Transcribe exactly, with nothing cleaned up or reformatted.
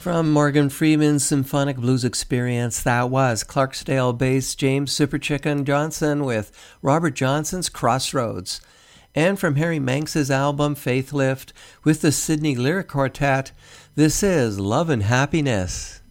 From Morgan Freeman's Symphonic Blues Experience, that was Clarksdale bass James Super Chicken Johnson with Robert Johnson's Crossroads. And from Harry Manx's album Faith Lift with the Sydney Lyric Quartet, this is Love and Happiness.